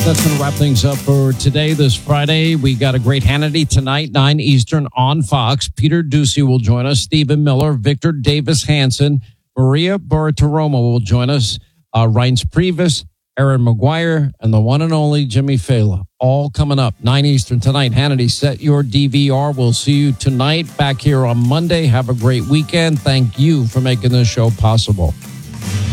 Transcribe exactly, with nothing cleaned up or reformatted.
That's going to wrap things up for today, this Friday. We got a great Hannity tonight, nine Eastern on Fox. Peter Ducey will join us. Stephen Miller, Victor Davis Hanson, Maria Bartiromo will join us. Uh, Reince Priebus, Aaron McGuire, and the one and only Jimmy Fallon. All coming up, nine Eastern tonight. Hannity, set your D V R. We'll see you tonight back here on Monday. Have a great weekend. Thank you for making this show possible.